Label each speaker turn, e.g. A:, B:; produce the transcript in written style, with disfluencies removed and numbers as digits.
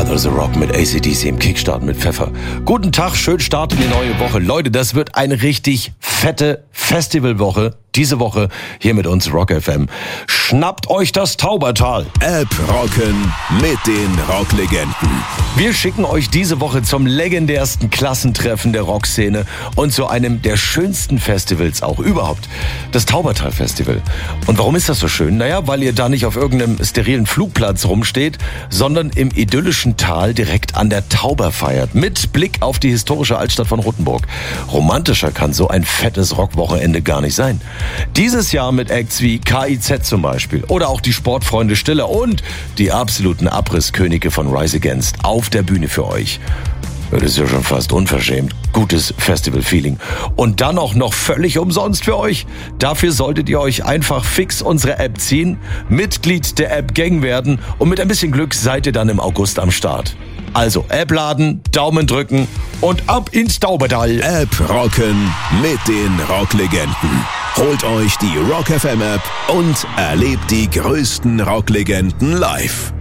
A: Under the Rock mit AC/DC im Kickstart mit Pfeffer. Guten Tag, schön Start in die neue Woche. Leute, das wird eine richtig fette Festivalwoche. Diese Woche hier mit uns Rock FM. Schnappt euch das Taubertal.
B: App rocken mit den Rocklegenden.
A: Wir schicken euch diese Woche zum legendärsten Klassentreffen der Rockszene und zu einem der schönsten Festivals auch überhaupt. Das Taubertal Festival. Und warum ist das so schön? Naja, weil ihr da nicht auf irgendeinem sterilen Flugplatz rumsteht, sondern im idyllischen Tal direkt an der Tauber feiert. Mit Blick auf die historische Altstadt von Rottenburg. Romantischer kann so ein fettes Rockwochenende gar nicht sein. Dieses Jahr mit Acts wie KIZ zum Beispiel oder auch die Sportfreunde Stiller und die absoluten Abrisskönige von Rise Against auf der Bühne für euch. Das ist ja schon fast unverschämt. Gutes Festival-Feeling. Und dann auch noch völlig umsonst für euch. Dafür solltet ihr euch einfach fix unsere App ziehen, Mitglied der App-Gang werden und mit ein bisschen Glück seid ihr dann im August am Start. Also App laden, Daumen drücken und ab ins Taubertal.
B: App rocken mit den Rocklegenden. Holt euch die Rock FM App und erlebt die größten Rocklegenden live.